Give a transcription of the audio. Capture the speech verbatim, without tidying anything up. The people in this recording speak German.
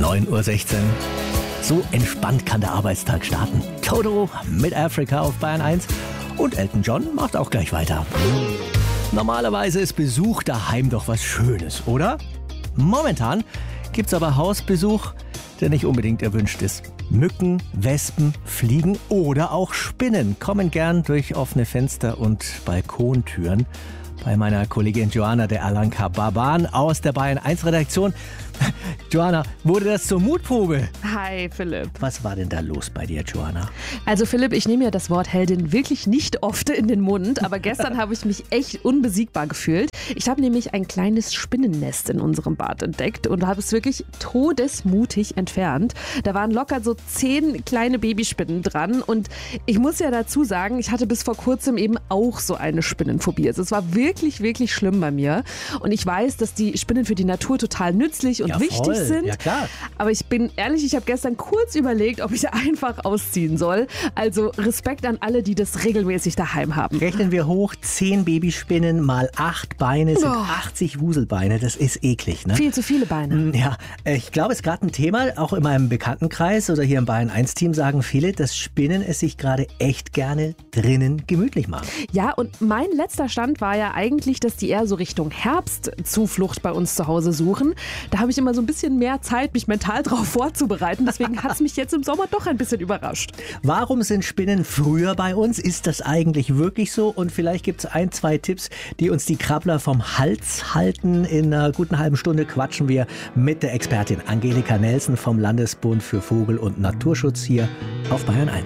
neun Uhr sechzehn. So entspannt kann der Arbeitstag starten. Toto mit Africa auf Bayern eins und Elton John macht auch gleich weiter. Normalerweise ist Besuch daheim doch was Schönes, oder? Momentan gibt's aber Hausbesuch, der nicht unbedingt erwünscht ist. Mücken, Wespen, Fliegen oder auch Spinnen kommen gern durch offene Fenster und Balkontüren. Bei meiner Kollegin Joanna de Alanka Baban aus der Bayern eins Redaktion. Joanna, wurde das zur Mutprobe? Hi Philipp. Was war denn da los bei dir, Joanna? Also Philipp, ich nehme ja das Wort Heldin wirklich nicht oft in den Mund, aber gestern habe ich mich echt unbesiegbar gefühlt. Ich habe nämlich ein kleines Spinnennest in unserem Bad entdeckt und habe es wirklich todesmutig entfernt. Da waren locker so zehn kleine Babyspinnen dran und ich muss ja dazu sagen, ich hatte bis vor kurzem eben auch so eine Spinnenphobie. Also es war wirklich, wirklich schlimm bei mir und ich weiß, dass die Spinnen für die Natur total nützlich und Ja, wichtig voll. sind. Ja, klar. Aber ich bin ehrlich, ich habe gestern kurz überlegt, ob ich einfach ausziehen soll. Also Respekt an alle, die das regelmäßig daheim haben. Rechnen wir hoch, zehn Babyspinnen mal acht Beine sind Oh. achtzig Wuselbeine. Das ist eklig, ne? Viel zu viele Beine. Ja, ich glaube, es ist gerade ein Thema, auch in meinem Bekanntenkreis oder hier im Bayern eins Team sagen viele, dass Spinnen es sich gerade echt gerne drinnen gemütlich machen. Ja, und mein letzter Stand war ja eigentlich, dass die eher so Richtung Herbst Zuflucht bei uns zu Hause suchen. Da habe ich immer so ein bisschen mehr Zeit, mich mental darauf vorzubereiten. Deswegen hat es mich jetzt im Sommer doch ein bisschen überrascht. Warum sind Spinnen früher bei uns? Ist das eigentlich wirklich so? Und vielleicht gibt es ein, zwei Tipps, die uns die Krabbler vom Hals halten. In einer guten halben Stunde quatschen wir mit der Expertin Angelika Nelson vom Landesbund für Vogel- und Naturschutz hier auf Bayern eins.